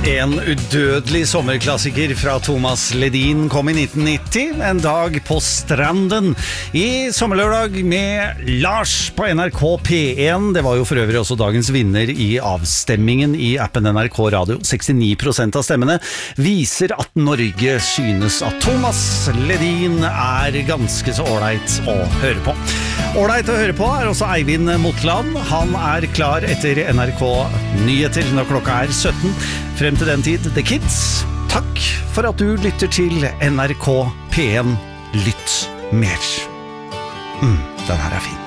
En udødelig sommerklassiker fra Thomas Ledin kom i 1990, en dag på stranden i sommerlørdag med Lars på NRK P1. Det var jo for øvrig også dagens vinner i avstemmingen i appen NRK Radio. 69% av stemmene viser at Norge synes at Thomas Ledin er ganske så ålreit å høre på. Ålreit å høre på er også Eivind Motland. Han er klar etter NRK Nyheter når klokka er 17. Frem til den tid, The Kids, takk for at du lytter til NRK P1. Lytt mer. Den her er fin.